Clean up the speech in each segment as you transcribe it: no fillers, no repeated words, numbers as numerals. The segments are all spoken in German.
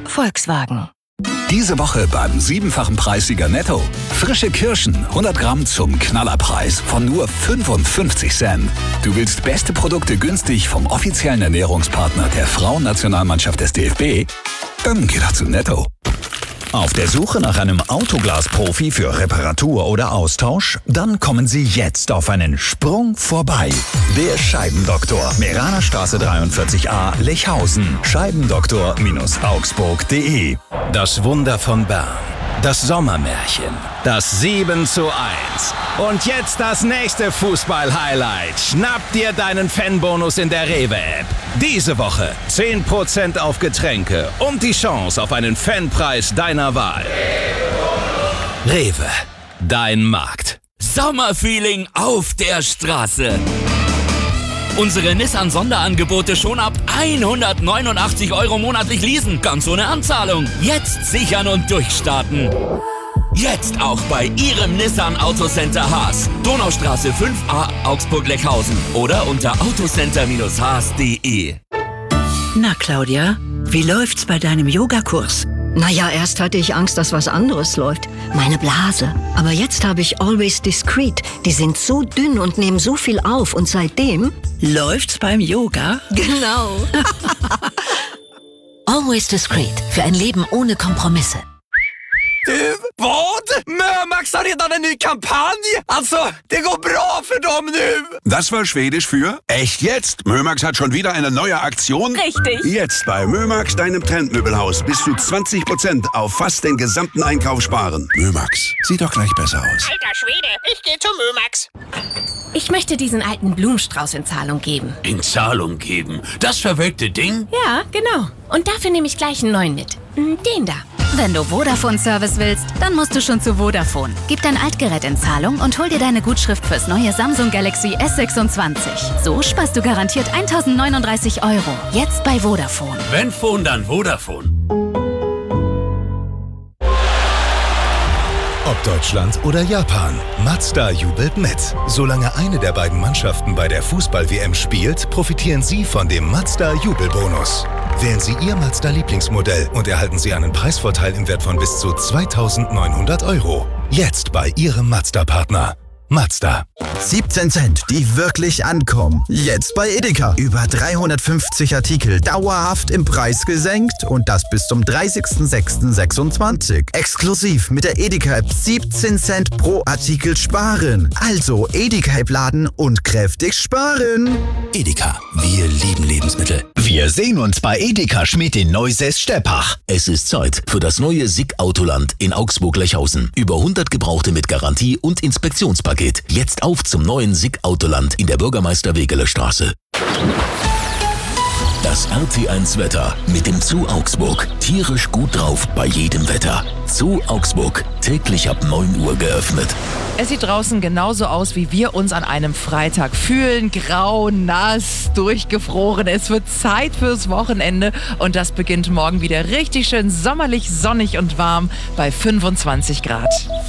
Volkswagen. Diese Woche beim 7-fachen Preissieger Netto. Frische Kirschen, 100 Gramm zum Knallerpreis von nur 55 Cent. Du willst beste Produkte günstig vom offiziellen Ernährungspartner der Frauennationalmannschaft des DFB? Dann geh doch zu Netto. Auf der Suche nach einem Autoglas-Profi für Reparatur oder Austausch? Dann kommen Sie jetzt auf einen Sprung vorbei. Der Scheibendoktor, Meranerstraße 43a, Lechhausen. Scheibendoktor-augsburg.de. Das Wunder von Bern. Das Sommermärchen. Das 7:1. Und jetzt das nächste Fußball-Highlight. Schnapp dir deinen Fanbonus in der Rewe-App. Diese Woche 10% auf Getränke und die Chance auf einen Fanpreis deiner Wahl. Rewe, dein Markt. Sommerfeeling auf der Straße. Unsere Nissan-Sonderangebote schon ab 189 € monatlich leasen. Ganz ohne Anzahlung. Jetzt sichern und durchstarten. Jetzt auch bei Ihrem Nissan Autocenter Haas. Donaustraße 5a, Augsburg-Lechhausen. Oder unter autocenter-haas.de. Na, Claudia, wie läuft's bei deinem Yogakurs? Naja, erst hatte ich Angst, dass was anderes läuft. Meine Blase. Aber jetzt habe ich Always Discreet. Die sind so dünn und nehmen so viel auf. Und seitdem... Läuft's beim Yoga? Genau. Always Discreet. Für ein Leben ohne Kompromisse. Vad? Mömax har redan en ny kampanj! Alltså, det går bra för dem nu! Das war Schwedisch für echt jetzt. Mömax hat schon wieder eine neue Aktion. Richtig. Jetzt bei Mömax, deinem Trendmöbelhaus, bis zu 20% auf fast den gesamten Einkauf sparen. Mömax, sieht doch gleich besser aus. Alter Schwede, ich gehe zu Mömax. Ich möchte diesen alten Blumenstrauß in Zahlung geben. In Zahlung geben? Das verwelkte Ding? Ja, genau. Und dafür nehme ich gleich einen neuen mit. Den da. Wenn du Vodafone-Service willst, dann musst du schon zu Vodafone. Gib dein Altgerät in Zahlung und hol dir deine Gutschrift fürs neue Samsung Galaxy S26. So sparst du garantiert 1.039 €. Jetzt bei Vodafone. Wenn Phone, dann Vodafone. Ob Deutschland oder Japan, Mazda jubelt mit. Solange eine der beiden Mannschaften bei der Fußball-WM spielt, profitieren Sie von dem Mazda-Jubelbonus. Wählen Sie Ihr Mazda-Lieblingsmodell und erhalten Sie einen Preisvorteil im Wert von bis zu 2.900 €. Jetzt bei Ihrem Mazda-Partner. Mazda. 17 Cent, die wirklich ankommen. Jetzt bei Edeka. Über 350 Artikel dauerhaft im Preis gesenkt und das bis zum 30.06.26. Exklusiv mit der Edeka-App 17 Cent pro Artikel sparen. Also Edeka-App laden und kräftig sparen. Edeka, wir lieben Lebensmittel. Wir sehen uns bei Edeka Schmidt in Neusäß-Steppach. Es ist Zeit für das neue SICK Autoland in Augsburg-Lechhausen. Über 100 Gebrauchte mit Garantie und Inspektionspaket. Jetzt auf zum neuen SICK Autoland in der Bürgermeister-Wegeler-Straße. Das RT1 Wetter mit dem Zoo Augsburg. Tierisch gut drauf bei jedem Wetter. Zoo Augsburg, täglich ab 9 Uhr geöffnet. Es sieht draußen genauso aus, wie wir uns an einem Freitag fühlen. Grau, nass, durchgefroren. Es wird Zeit fürs Wochenende und das beginnt morgen wieder richtig schön sommerlich, sonnig und warm bei 25 Grad.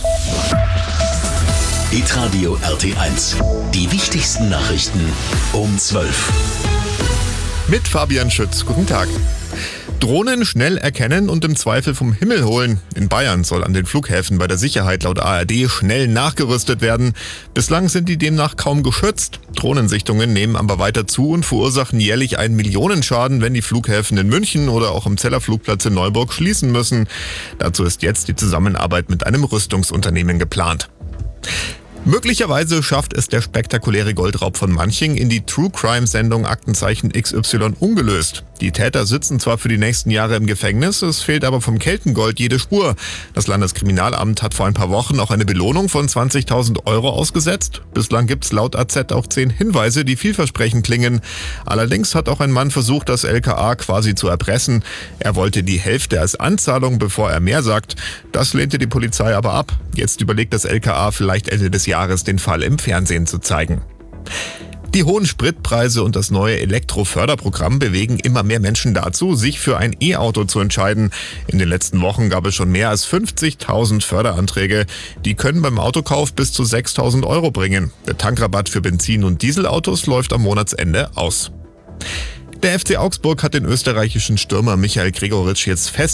Hitradio RT1. Die wichtigsten Nachrichten um 12. Mit Fabian Schütz. Guten Tag. Drohnen schnell erkennen und im Zweifel vom Himmel holen. In Bayern soll an den Flughäfen bei der Sicherheit laut ARD schnell nachgerüstet werden. Bislang sind die demnach kaum geschützt. Drohnensichtungen nehmen aber weiter zu und verursachen jährlich einen Millionenschaden, wenn die Flughäfen in München oder auch im Zeller Flugplatz in Neuburg schließen müssen. Dazu ist jetzt die Zusammenarbeit mit einem Rüstungsunternehmen geplant. Möglicherweise schafft es der spektakuläre Goldraub von Manching in die True-Crime-Sendung Aktenzeichen XY ungelöst. Die Täter sitzen zwar für die nächsten Jahre im Gefängnis, es fehlt aber vom Keltengold jede Spur. Das Landeskriminalamt hat vor ein paar Wochen auch eine Belohnung von 20.000 € ausgesetzt. Bislang gibt's laut AZ auch 10 Hinweise, die vielversprechend klingen. Allerdings hat auch ein Mann versucht, das LKA quasi zu erpressen. Er wollte die Hälfte als Anzahlung, bevor er mehr sagt. Das lehnte die Polizei aber ab. Jetzt überlegt das LKA vielleicht Ende des Jahres den Fall im Fernsehen zu zeigen. Die hohen Spritpreise und das neue Elektroförderprogramm bewegen immer mehr Menschen dazu, sich für ein E-Auto zu entscheiden. In den letzten Wochen gab es schon mehr als 50.000 Förderanträge. Die können beim Autokauf bis zu 6.000 € bringen. Der Tankrabatt für Benzin- und Dieselautos läuft am Monatsende aus. Der FC Augsburg hat den österreichischen Stürmer Michael Gregoritsch jetzt fest